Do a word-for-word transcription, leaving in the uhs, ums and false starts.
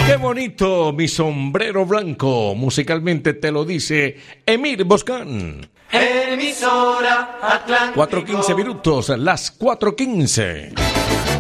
Qué bonito mi sombrero blanco. Musicalmente te lo dice Emir Boscán. Emisora Atlántico. cuatro quince minutos, las cuatro quince.